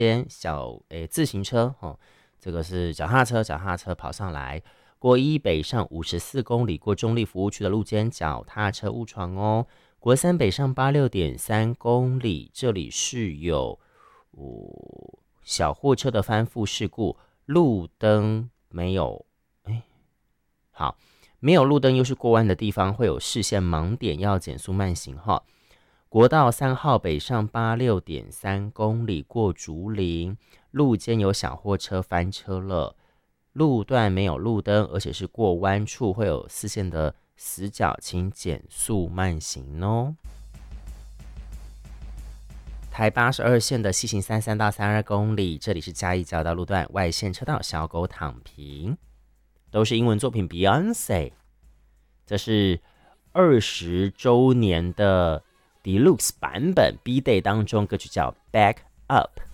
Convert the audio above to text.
自行车哦，这个是脚踏车跑上来。国一北上54公里，过中立服务区的路肩，脚踏车误闯哦。国三北上86.3公里，这里是有小货车的翻覆事故，路灯没有，好，没有路灯又是过弯的地方，会有视线盲点，要减速慢行哈。国道3号北上86.3公里，过竹林，路肩有小货车翻车了，路段没有路灯，而且是过弯处会有视线的死角，请减速慢行哦。台82线的西行33到32公里，这里是嘉义交道路段外线车道，小狗躺平，都是英文作品 Beyonce。这是20周年的 Deluxe 版本 B Day 当中歌曲叫 Back Up。